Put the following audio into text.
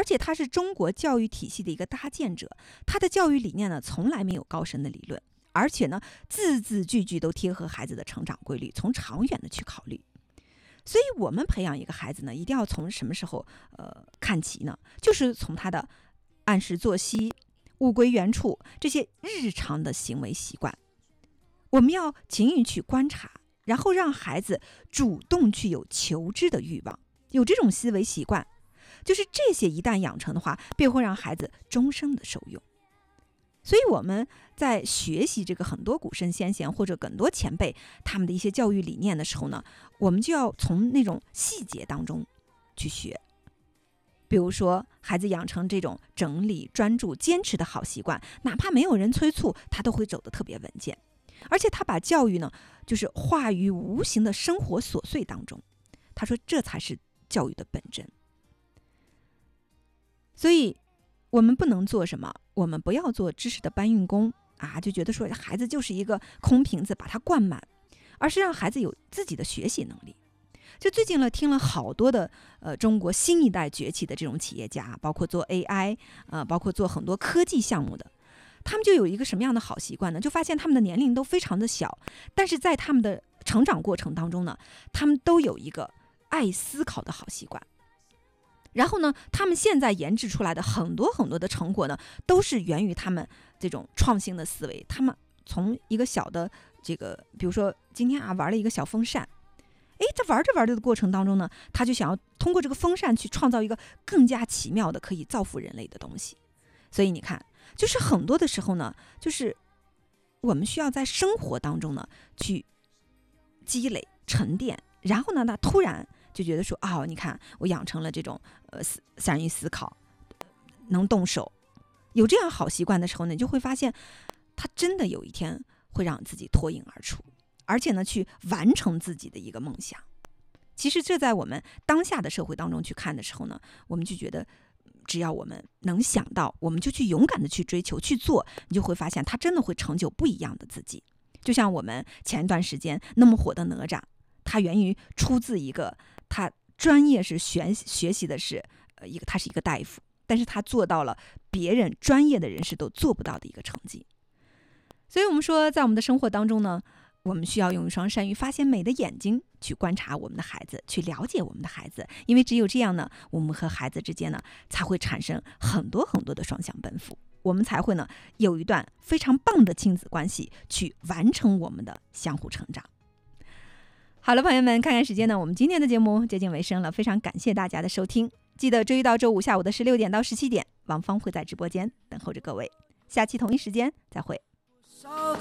而且他是中国教育体系的一个搭建者，他的教育理念呢从来没有高深的理论，而且呢字字句句都贴合孩子的成长规律，从长远的去考虑。所以我们培养一个孩子呢，一定要从什么时候看起呢？就是从他的按时作息、物归原处这些日常的行为习惯，我们要勤于去观察，然后让孩子主动去有求知的欲望，有这种思维习惯，就是这些一旦养成的话，便会让孩子终生的受用。所以我们在学习这个很多古圣先贤或者很多前辈他们的一些教育理念的时候呢，我们就要从那种细节当中去学。比如说孩子养成这种整理、专注、坚持的好习惯，哪怕没有人催促，他都会走得特别稳健。而且他把教育呢，就是化于无形的生活琐碎当中，他说这才是教育的本真。所以我们不能做什么？我们不要做知识的搬运工啊，就觉得说孩子就是一个空瓶子，把它灌满，而是让孩子有自己的学习能力。就最近听了好多的中国新一代崛起的这种企业家，包括做 AI 包括做很多科技项目的，他们就有一个什么样的好习惯呢？就发现他们的年龄都非常的小，但是在他们的成长过程当中呢，他们都有一个爱思考的好习惯。然后呢，他们现在研制出来的很多很多的成果呢，都是源于他们这种创新的思维。他们从一个小的这个，比如说今天玩了一个小风扇，在玩着玩着的过程当中呢，他就想要通过这个风扇去创造一个更加奇妙的可以造福人类的东西。所以你看，就是很多的时候呢，就是我们需要在生活当中呢去积累沉淀，然后呢，他突然就觉得说，你看我养成了这种善于思考，能动手，有这样好习惯的时候呢，你就会发现他真的有一天会让自己脱颖而出，而且呢去完成自己的一个梦想。其实这在我们当下的社会当中去看的时候呢，我们就觉得只要我们能想到，我们就去勇敢的去追求去做，你就会发现他真的会成就不一样的自己。就像我们前一段时间那么火的哪吒，他出自一个他专业是学习的是他是一个大夫，但是他做到了别人专业的人士都做不到的一个成绩。所以我们说在我们的生活当中呢，我们需要用一双善于发现美的眼睛去观察我们的孩子，去了解我们的孩子，因为只有这样呢，我们和孩子之间呢才会产生很多很多的双向奔赴，我们才会呢有一段非常棒的亲子关系，去完成我们的相互成长。好了，朋友们，看看时间呢，我们今天的节目接近尾声了，非常感谢大家的收听。记得周一到周五下午的16点到17点，王芳会在直播间等候着各位。下期同一时间再会。烧